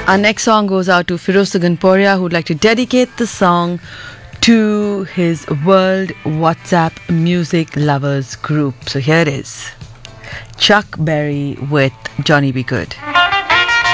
Our next song goes out to Firoz Ganporia, who'd like to dedicate the song to his World WhatsApp Music Lovers group. So here it is. Chuck Berry with Johnny B. Good.